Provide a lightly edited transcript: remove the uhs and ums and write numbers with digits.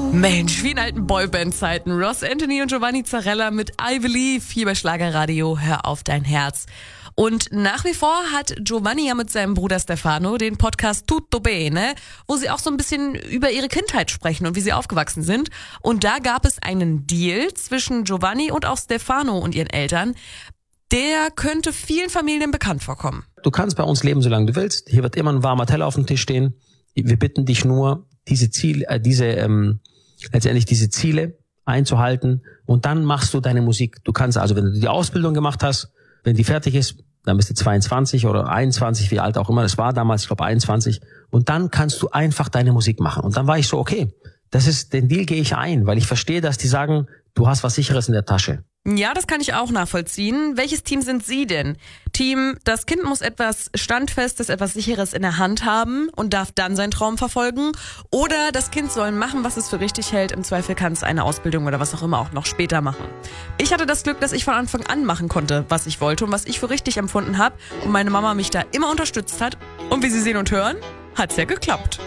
Mensch, wie in alten Boyband-Zeiten. Ross Anthony und Giovanni Zarella mit I Believe hier bei Schlagerradio. Hör auf dein Herz. Und nach wie vor hat Giovanni ja mit seinem Bruder Stefano den Podcast Tutto Bene, wo sie auch so ein bisschen über ihre Kindheit sprechen und wie sie aufgewachsen sind. Und da gab es einen Deal zwischen Giovanni und auch Stefano und ihren Eltern. Der könnte vielen Familien bekannt vorkommen. Du kannst bei uns leben, solange du willst. Hier wird immer ein warmer Teller auf dem Tisch stehen. Wir bitten dich nur, diese Ziele einzuhalten, und dann machst du deine Musik. Du kannst also, wenn du die Ausbildung gemacht hast, wenn die fertig ist, dann bist du 22 oder 21, wie alt auch immer das war damals, ich glaube 21, und dann kannst du einfach deine Musik machen. Und dann war ich so, okay, den Deal gehe ich ein, weil ich verstehe, dass die sagen, du hast was Sicheres in der Tasche. Ja, das kann ich auch nachvollziehen. Welches Team sind Sie denn? Team, das Kind muss etwas Standfestes, etwas Sicheres in der Hand haben und darf dann seinen Traum verfolgen? Oder das Kind soll machen, was es für richtig hält. Im Zweifel kann es eine Ausbildung oder was auch immer auch noch später machen. Ich hatte das Glück, dass ich von Anfang an machen konnte, was ich wollte und was ich für richtig empfunden habe. Und meine Mama mich da immer unterstützt hat. Und wie Sie sehen und hören, hat's ja geklappt.